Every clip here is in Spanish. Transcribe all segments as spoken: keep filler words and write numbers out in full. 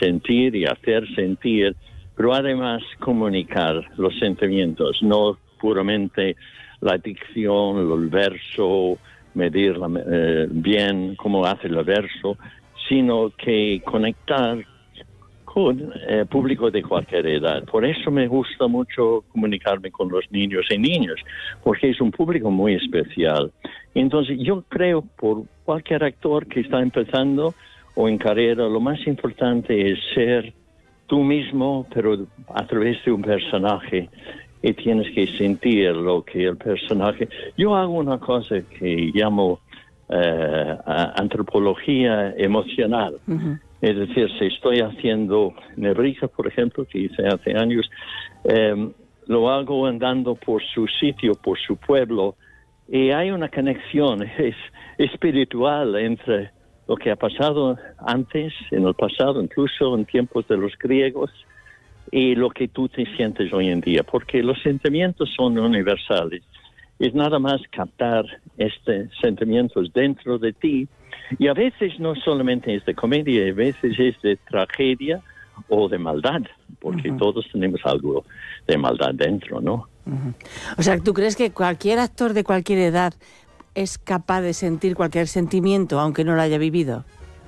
sentir y hacer sentir, pero además comunicar los sentimientos, no puramente la dicción, el verso, medir eh, bien cómo hace el verso, sino que conectar con eh, público de cualquier edad. Por eso me gusta mucho comunicarme con los niños y niñas, porque es un público muy especial. Entonces yo creo por cualquier actor que está empezando o en carrera, lo más importante es ser tú mismo, pero a través de un personaje, y tienes que sentir lo que el personaje... Yo hago una cosa que llamo eh, antropología emocional. Uh-huh. Es decir, si estoy haciendo Nebrija, por ejemplo, que hice hace años, eh, lo hago andando por su sitio, por su pueblo, y hay una conexión es, espiritual entre lo que ha pasado antes, en el pasado, incluso en tiempos de los griegos, y lo que tú te sientes hoy en día, porque los sentimientos son universales. Es nada más captar estos sentimientos dentro de ti, y a veces no solamente es de comedia, a veces es de tragedia o de maldad, porque uh-huh. todos tenemos algo de maldad dentro, ¿no? Uh-huh. O sea, ¿tú crees que cualquier actor de cualquier edad es capaz de sentir cualquier sentimiento, aunque no lo haya vivido?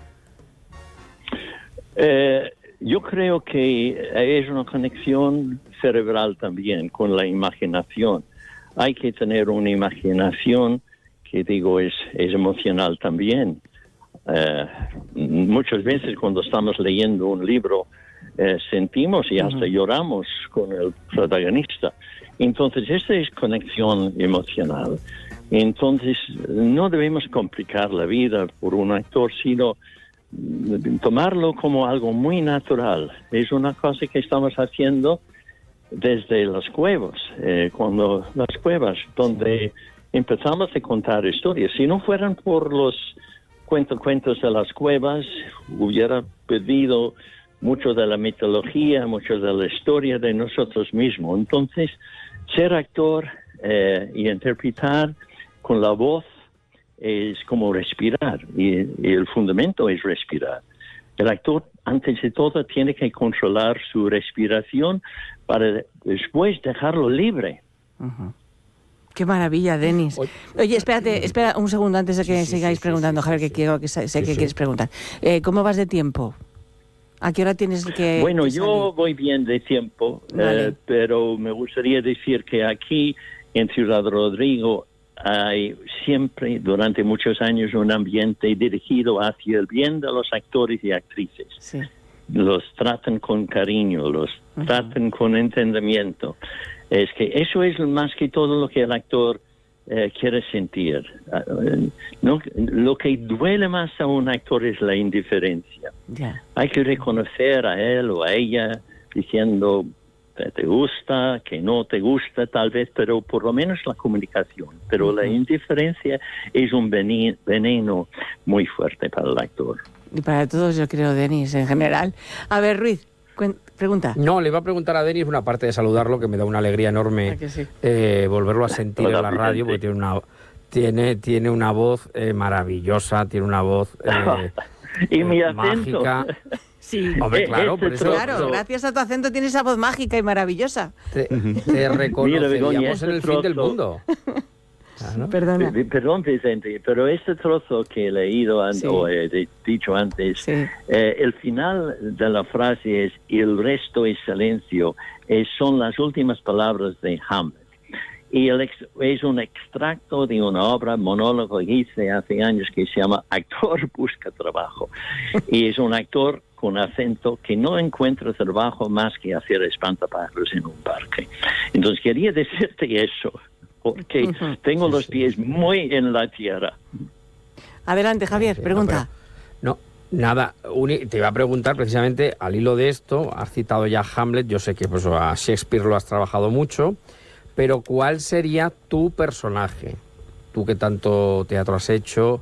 Eh... Yo creo que es una conexión cerebral también con la imaginación. Hay que tener una imaginación que, digo, es, es emocional también. Eh, muchas veces cuando estamos leyendo un libro eh, sentimos y hasta uh-huh. lloramos con el protagonista. Entonces, esta es conexión emocional. Entonces, no debemos complicar la vida por un actor, sino tomarlo como algo muy natural. Es una cosa que estamos haciendo desde las cuevas, eh, cuando las cuevas donde empezamos a contar historias. Si no fueran por los cuentos, cuentos de las cuevas, hubiera perdido mucho de la mitología, mucho de la historia de nosotros mismos. Entonces, ser actor eh, y interpretar con la voz es como respirar, y, y el fundamento es respirar. El actor, antes de todo, tiene que controlar su respiración para después dejarlo libre. Uh-huh. Qué maravilla, Denis. Oye, espérate, espera un segundo antes de que sí, sigáis sí, preguntando, sí, Javier, sí, que quiero que sé, sé sí, que sí. quieres preguntar. Eh, ¿Cómo vas de tiempo? ¿A qué hora tienes que Bueno, que yo voy bien de tiempo, vale. eh, pero me gustaría decir que aquí en Ciudad Rodrigo hay siempre, durante muchos años, un ambiente dirigido hacia el bien de los actores y actrices. Sí. Los tratan con cariño, los uh-huh. tratan con entendimiento. Es que eso es más que todo lo que el actor eh, quiere sentir. Uh, no, lo que duele más a un actor es la indiferencia. Yeah. Hay que reconocer a él o a ella diciendo que te gusta, que no te gusta tal vez, pero por lo menos la comunicación. Pero uh-huh. la indiferencia es un veneno muy fuerte para el actor. Y para todos, yo creo, Denis, en general. A ver, Ruiz, pregunta. No, le iba a preguntar a Denis, una parte de saludarlo, que me da una alegría enorme sí? eh, volverlo a sentir Hola, en la radio, porque tiene una, tiene, tiene una voz eh, maravillosa, tiene una voz eh, y mi eh, acento. mágica. Sí, Hombre, claro, por eso, claro, eso, gracias a tu acento tienes esa voz mágica y maravillosa. Te, te reconoceríamos Mira, en el fin del mundo. ¿No? Perdona. Perdón, Vicente, pero este trozo que he leído antes, sí. o he dicho antes, sí. eh, el final de la frase es y el resto es silencio, eh, son las últimas palabras de Hamlet. Y el ex, es un extracto de una obra, monólogo que hice hace años que se llama Actor busca trabajo. Y es un actor con acento que no encuentra trabajo más que hacer espantapájaros en un parque. Entonces quería decirte eso, porque uh-huh. tengo los pies muy en la tierra. Adelante, Javier, pregunta. No, no nada, te iba a preguntar precisamente al hilo de esto, has citado ya Hamlet, yo sé que pues, a Shakespeare lo has trabajado mucho, pero ¿cuál sería tu personaje? Tú que tanto teatro has hecho,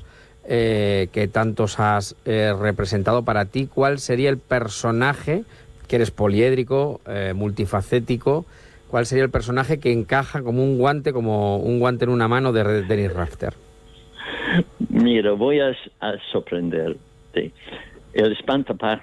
eh, que tantos has eh, representado para ti, ¿cuál sería el personaje, que eres poliédrico, eh, multifacético, cuál sería el personaje que encaja como un guante, como un guante en una mano de Denis Rafter? Mira, voy a, a sorprenderte. El espantapájaros